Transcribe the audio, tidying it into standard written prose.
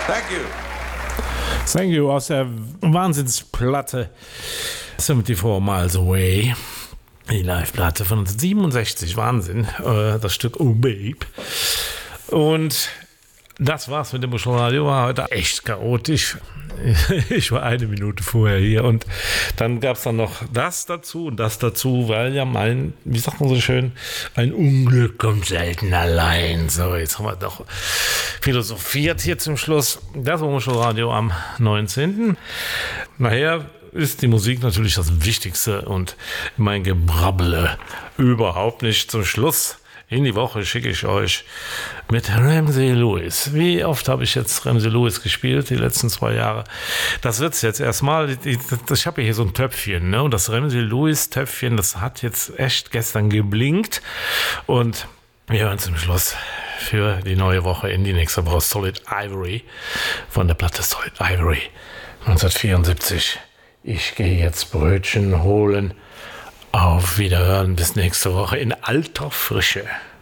Thank you. Thank you aus der Wahnsinnsplatte 74 Miles Away. Die Live-Platte von 1967, Wahnsinn. Das Stück Oh Babe. Und das war's mit dem Muschelradio. War heute echt chaotisch. Ich war 1 Minute vorher hier und dann gab es dann noch das dazu und das dazu, weil ja wie sagt man so schön, ein Unglück kommt selten allein. So, jetzt haben wir doch philosophiert hier zum Schluss. Das war Muschelradio am 19. Nachher ist die Musik natürlich das Wichtigste und mein Gebrabbele überhaupt nicht. Zum Schluss in die Woche schicke ich euch mit Ramsey Lewis. Wie oft habe ich jetzt Ramsey Lewis gespielt, die letzten 2 Jahre? Das wird es jetzt erstmal. Ich habe hier so ein Töpfchen, ne? Und das Ramsey Lewis Töpfchen, das hat jetzt echt gestern geblinkt. Und wir hören zum Schluss für die neue Woche in die nächste Woche Solid Ivory von der Platte Solid Ivory 1974. Ich gehe jetzt Brötchen holen. Auf Wiederhören bis nächste Woche in alter Frische.